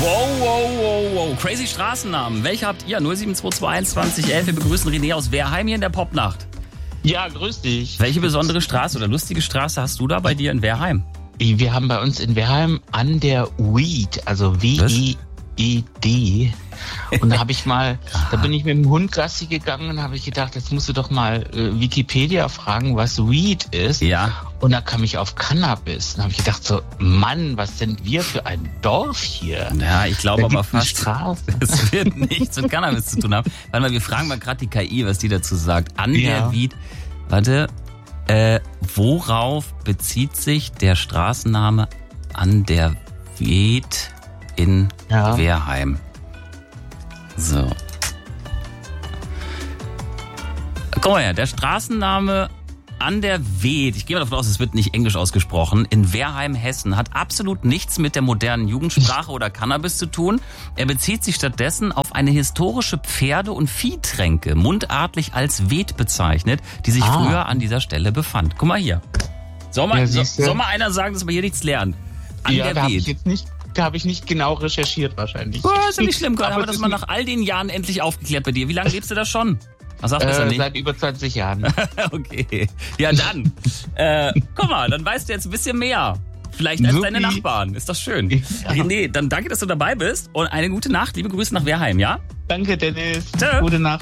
Wow. Crazy Straßennamen. Welche habt ihr? 0722111. Wir begrüßen René aus Wehrheim hier in der Popnacht. Ja, grüß dich. Welche besondere Straße oder lustige Straße hast du da bei dir in Wehrheim? Wir haben bei uns in Wehrheim an der Weed, also W-I-E-D. Und da habe ich mal, da bin ich mit dem Hund Gassi gegangen und habe ich gedacht, jetzt musst du doch mal Wikipedia fragen, was Weed ist. Ja. Und da kam ich auf Cannabis. Und habe ich gedacht so, Mann, was sind wir für ein Dorf hier? Ja, ich glaube aber fast, Straße. es wird nichts mit Cannabis zu tun haben. Warte mal, wir fragen mal gerade die KI, was die dazu sagt. An der Weed, warte, worauf bezieht sich der Straßenname an der Weed in Wehrheim? So. Guck mal her, der Straßenname an der Weed, ich gehe mal davon aus, es wird nicht englisch ausgesprochen, in Wehrheim, Hessen, hat absolut nichts mit der modernen Jugendsprache oder Cannabis zu tun. Er bezieht sich stattdessen auf eine historische Pferde- und Viehtränke, mundartlich als Weed bezeichnet, die sich früher an dieser Stelle befand. Guck mal hier. Soll mal einer sagen, dass wir hier nichts lernen? An der Weed. Da habe ich nicht genau recherchiert wahrscheinlich. Oh, ist ja nicht schlimm, Gott, haben wir das mal nach all den Jahren endlich aufgeklärt bei dir. Wie lange lebst du da schon? Was sagst du besser nicht? Seit über 20 Jahren. Okay. Ja, dann. Guck mal, dann weißt du jetzt ein bisschen mehr. Vielleicht als deine Nachbarn. Ist das schön. Ja. René, dann danke, dass du dabei bist und eine gute Nacht. Liebe Grüße nach Wehrheim, ja? Danke, Dennis. Tschö. Gute Nacht.